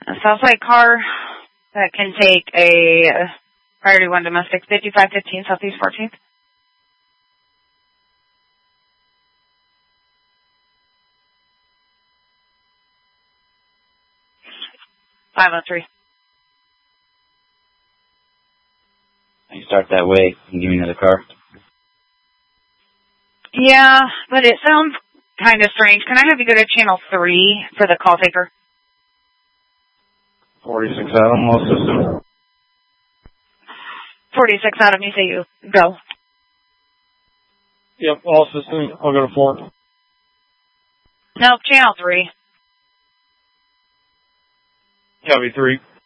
A Southside car that can take a Priority 1 domestic 5515 Southeast 14th. .503. You start that way and give me another car. Yeah, but it sounds kind of strange. Can I have you go to channel 3 for the call taker? 46 Adam, all system. 46 Adam, you say you go. Yep, all system. I'll go to 4. Nope, channel 3. Copy 3.